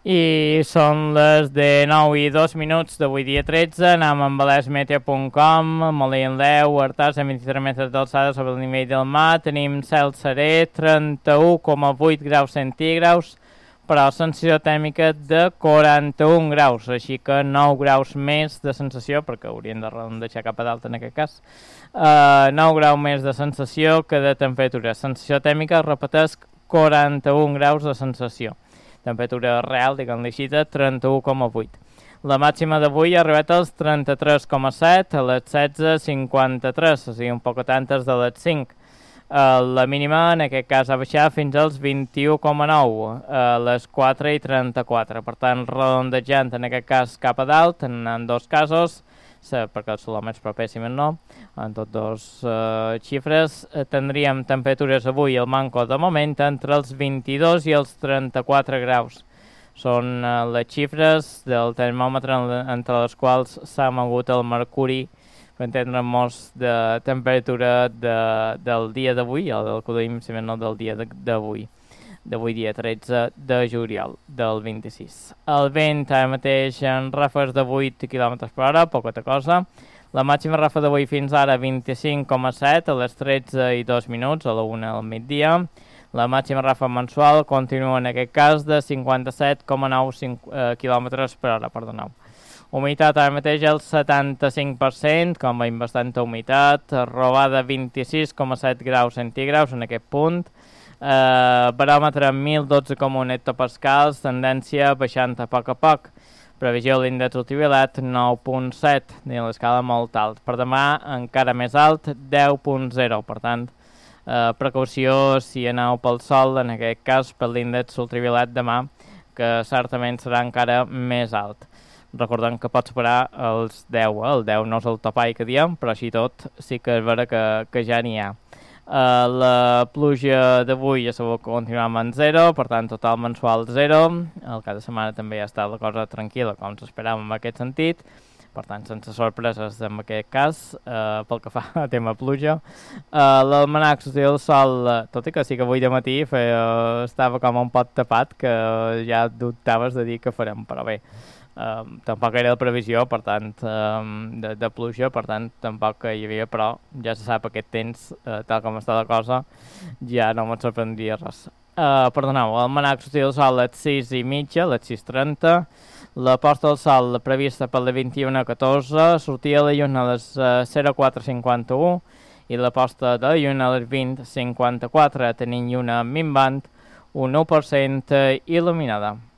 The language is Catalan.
I són les de 9 i 2 minuts d'avui dia 13, anem amb valesmeteo.com, Molí en Leu, Artàs a 23 metres d'alçada sobre el nivell del mar, tenim cel serè, 31,8 graus centígrads, però sensació tèrmica de 41 graus, així que 9 graus més de sensació, perquè haurien de redondejar cap a dalt en aquest cas, 9 graus més de sensació que de temperatura. Sensació tèrmica, repeteix, 41 graus de sensació. Temperatura real, diguem-li així, de 31,8. La màxima d'avui ha arribat als 33,7, a les 16,53, o sigui, un poc tantes de les 5. La mínima, en aquest cas, ha baixat fins als 21,9, a les 4,34. Per tant, redondejant, en aquest cas, cap a dalt, en dos casos, perquè els quilòmetres propèssimes no, en tots dos xifres, tindríem temperatures avui al Manco de moment entre els 22 i els 34 graus. Són les xifres del termòmetre entre les quals s'ha mogut el mercuri per entendre'ns de temperatura del dia d'avui, o del que dèiem, si no del dia d'avui dia 13 de juliol del 26. El vent ara mateix en ràfegues de 8 km per hora, poqueta cosa. La màxima ràfega d'avui fins ara 25,7 a les 13 i 2 minuts, a la 1 al migdia. La màxima ràfega mensual continua en aquest cas de 57,9 km per hora, perdoneu. Humitat ara mateix el 75%, com veiem bastanta humitat, robada 26,7 graus centígrads en aquest punt, baròmetre 1012,1 hectopascals, tendència baixant a poc. Previsió de l'índex ultraviolet 9,7, ni a l'escala molt alt. Per demà encara més alt, 10,0. Per tant, precaució si aneu pel sol, en aquest cas per l'índex ultraviolet demà, que certament serà encara més alt. Recordem que pot superar els 10, el 10 no és el topall que diem, però així tot sí que és vera que ja n'hi ha. La pluja d'avui ja sabeu que continuem en 0, per tant total mensual 0. El cap de setmana també ja està la cosa tranquil·la, com s'esperava en aquest sentit, per tant sense sorpreses en aquest cas, pel que fa a tema pluja. L'almanac sortia el sol, tot i que sí que avui de matí estava com un pot tapat, que ja dubtaves de dir que farem, però bé. Tampoc era la previsió, per tant, de pluja, per tant, tampoc hi havia, però ja se sap aquest temps, tal com està la cosa, ja no me'n sorprendria res. Perdoneu, el manac sortia del sol a les 6:30, a les 6:30, la posta del sol prevista per les 21:14, sortia la lluna a les 04:51 i la posta de la lluna a les 20:54, tenint lluna minvant, un 1% il·luminada.